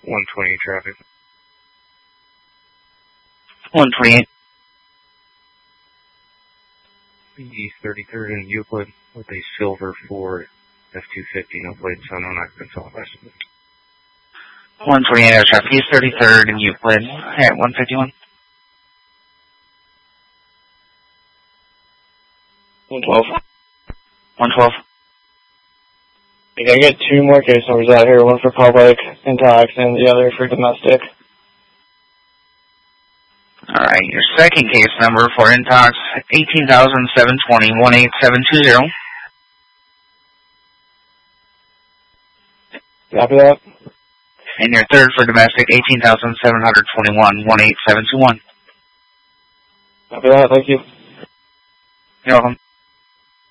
128 traffic. 128. East 33rd in Euclid with a silver Ford F-250, no plates, unknown occupants, all license. 128 air traffic, East 33rd in Euclid at 151. 112. 112. I gotta get 2 more case numbers out here, one for public intox and the other for domestic. Alright, your second case number for intox, 18,720-18720. Copy that. And your third for domestic, 18,721-18721. Copy that, thank you. You're welcome.